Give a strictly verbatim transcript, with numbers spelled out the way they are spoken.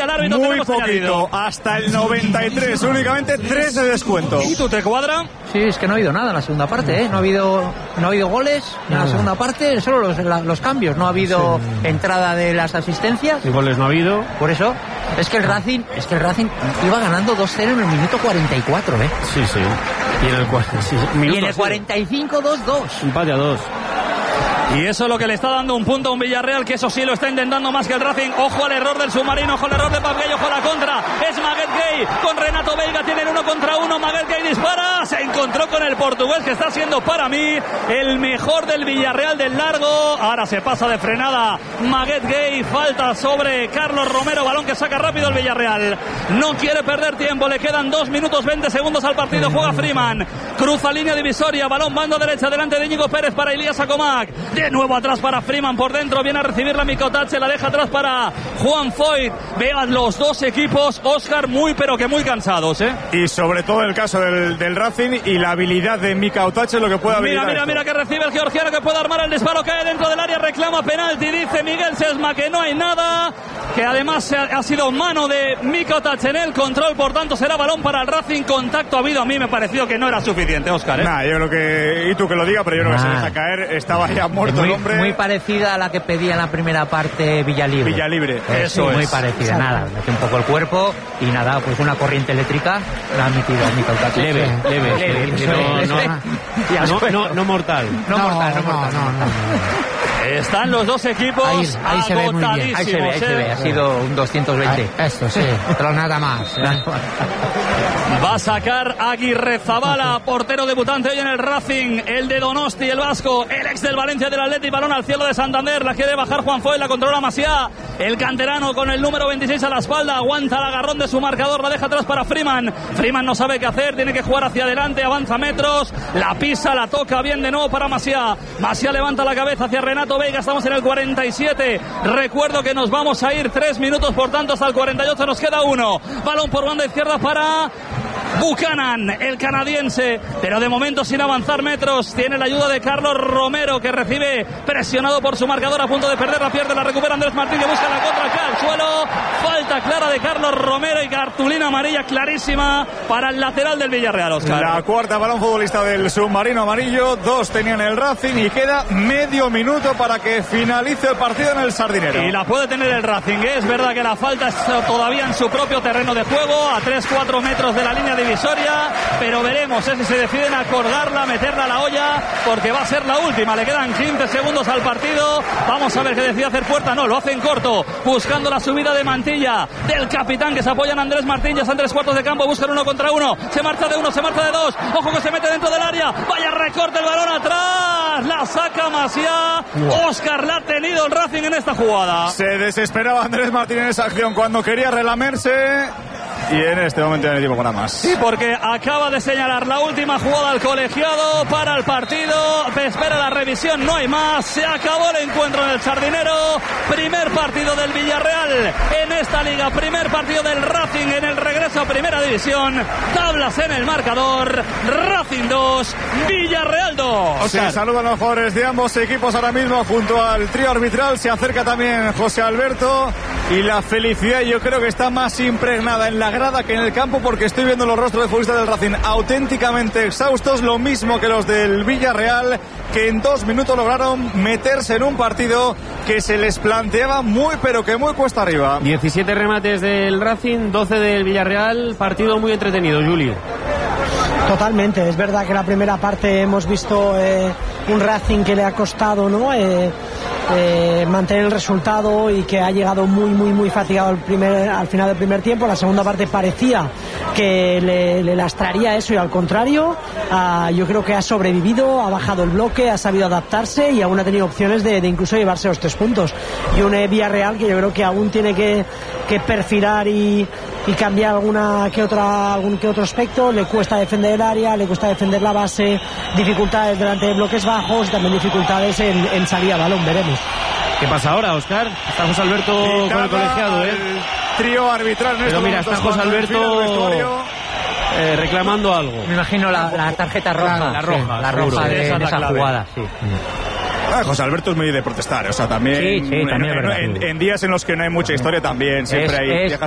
el árbitro. Muy poquito, añadido. Hasta el noventa y tres, únicamente tres de descuento. ¿Y tú te cuadra? Sí, es que no ha habido nada en la segunda parte, ¿eh? No ha habido, no ha habido goles en la segunda parte, solo los, la, los cambios. No ha habido sí. entrada de las asistencias. Y goles no ha habido. Por eso, es que el Racing, es que el Racing iba ganando dos cero en el minuto cuarenta y cuatro, ¿eh? Sí, sí. Y en el, sí, y en el cuarenta y cinco, dos dos. Empate a dos. Y eso es lo que le está dando un punto a un Villarreal, que eso sí lo está intentando más que el Racing. Ojo al error del submarino, ojo al error de Pablo, ojo a la contra. Es Maguette Gay con Renato Veiga, tienen uno contra uno. Maguette Gay dispara, se encontró con el portugués, que está siendo para mí el mejor del Villarreal del largo. Ahora se pasa de frenada Maguette Gay, falta sobre Carlos Romero, balón que saca rápido el Villarreal. No quiere perder tiempo, le quedan dos minutos veinte segundos al partido. Juega Freeman, cruza línea divisoria, balón banda derecha delante de Íñigo Pérez para Ilías Acomac. De nuevo atrás para Freeman, por dentro viene a recibir la Mikotac, se la deja atrás para Juan Foyt. Vean los dos equipos, Óscar, muy pero que muy cansados, ¿eh? Y sobre todo el caso del, del Racing y la habilidad de Mikotac es lo que puede habilitar. Mira, mira, esto. mira que recibe el georgiano, que puede armar el disparo, cae dentro del área, reclama penalti, dice Miguel Sesma que no hay nada, que además ha, ha sido mano de Mikotac en el control, por tanto será balón para el Racing. Contacto ha habido, a mí me pareció que no era suficiente, Óscar, ¿eh? Nah, yo creo que, y tú que lo diga, pero yo creo que se deja caer, estaba ya muerto muy, el hombre. Muy parecida a la que pedía en la primera parte Villalibre. Villalibre, eh, eso sí, es. Muy parecida, exacto. Nada, mete un poco el cuerpo y nada, pues una corriente eléctrica la ha metido en Mikotac. Leve, sí. leve, leve, leve, leve. No, no, no, no, no mortal. No, no mortal, no, no mortal. No, no, no. Están los dos equipos ahí, ahí se ve muy bien. Ahí se ve, ahí se ve, ha sido un doscientos veinte. Ahí, esto sí, pero nada más. ¿eh? Va a sacar Aguirre Zabala, portero debutante hoy en el Racing, el de Donosti, el vasco, el ex del Valencia del Atleti, balón al cielo de Santander, la quiere bajar Juan Foyt, la controla Maciá, el canterano con el número veintiséis a la espalda, aguanta el agarrón de su marcador, la deja atrás para Freeman. Freeman no sabe qué hacer, tiene que jugar hacia adelante, avanza metros, la pisa, la toca bien de nuevo para Maciá. Maciá levanta la cabeza hacia Renato Veiga, estamos en el cuarenta y siete. Recuerdo que nos vamos a ir tres minutos, por tanto hasta el cuarenta y ocho nos queda uno. Balón por banda izquierda para Buchanan, el canadiense, pero de momento sin avanzar metros. Tiene la ayuda de Carlos Romero, que recibe presionado por su marcador, a punto de perder, la pierde, la recupera Andrés Martín, que busca la contra, acá al suelo. Falta clara de Carlos Romero y cartulina amarilla clarísima para el lateral del Villarreal, Óscar. La cuarta balón futbolista del submarino amarillo, dos tenían el Racing y queda medio minuto para que finalice el partido en el Sardinero. Y la puede tener el Racing, ¿eh? Es verdad que la falta es todavía en su propio terreno de juego, a tres cuatro metros de la línea divisoria, pero veremos ¿eh? si se deciden a colgarla, meterla a la olla, porque va a ser la última. Le quedan quince segundos al partido. Vamos a ver qué decide hacer Puerta. No, lo hacen corto, buscando la subida de Mantilla, del capitán, que se apoya en Andrés Martín. Ya están tres cuartos de campo, buscan uno contra uno, se marcha de uno, se marcha de dos, ojo que se mete dentro del área, vaya recorte, el balón atrás, la saca Maciá. Óscar, la ha tenido el Racing en esta jugada. Se desesperaba Andrés Martín en esa acción cuando quería relamerse, y en este momento en el tiempo para más. Sí, porque acaba de señalar la última jugada al colegiado para el partido. Espera la revisión, no hay más. Se acabó el encuentro en el Sardinero. Primer partido del Villarreal en esta liga. Primer partido del Racing en el regreso a Primera División. Tablas en el marcador. Racing dos, Villarreal dos. Se saludan los jugadores de ambos equipos ahora mismo junto al trío arbitral. Se acerca también José Alberto. Y la felicidad yo creo que está más impregnada en la grada que en el campo, porque estoy viendo los rostros de futbolistas del Racing auténticamente exhaustos, lo mismo que los del Villarreal, que en dos minutos lograron meterse en un partido que se les planteaba muy pero que muy cuesta arriba. diecisiete remates del Racing, doce del Villarreal, partido muy entretenido, Juli. Totalmente, es verdad que la primera parte hemos visto eh, un Racing que le ha costado, ¿no? Eh, eh, mantener el resultado y que ha llegado muy muy muy fatigado al, primer, al final del primer tiempo. La segunda parte parecía que le, le lastraría eso y al contrario, uh, yo creo que ha sobrevivido, ha bajado el bloque, ha sabido adaptarse y aún ha tenido opciones de, de incluso llevarse los tres puntos. Y un eh, Villarreal que yo creo que aún tiene que, que perfilar y, y cambiar alguna que otra algún que otro aspecto. Le cuesta defender el área, le cuesta defender la base, dificultades delante de bloques bajos, también dificultades en, en salir a balón, veremos. ¿Qué pasa ahora, Óscar? Está José Alberto y con el colegiado, ¿eh? Trío arbitral en Pero mira, está José Alberto eh, reclamando algo. Me imagino la, la tarjeta roja. La roja, sí, la roja de, esa en esa clave. jugada, sí. Ah, José Alberto es muy de protestar, o sea, también, sí, sí, también en, es verdad. en, en días en los que no hay mucha historia también siempre es, hay es,